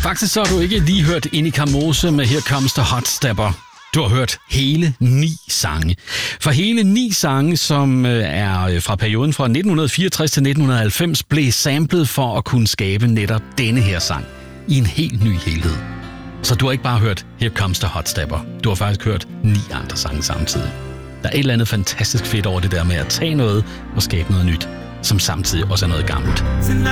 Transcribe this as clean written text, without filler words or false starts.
Faktisk så har du ikke lige hørt Innika Mose med Here Comes the Hot Stepper. Du har hørt hele 9 sange. For hele 9 sange, som er fra perioden fra 1964 til 1990, blev samlet for at kunne skabe netop denne her sang i en helt ny helhed. Så du har ikke bare hørt Here Comes the Hot Stepper. Du har faktisk hørt 9 andre sange samtidig. Der er et eller andet fantastisk fedt over det der med at tage noget og skabe noget nyt, som samtidig også er noget gammelt.